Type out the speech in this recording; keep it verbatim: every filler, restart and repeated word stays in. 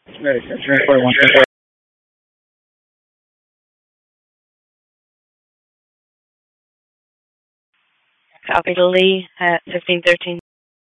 America, three one. Copy to Lee at fifteen thirteen.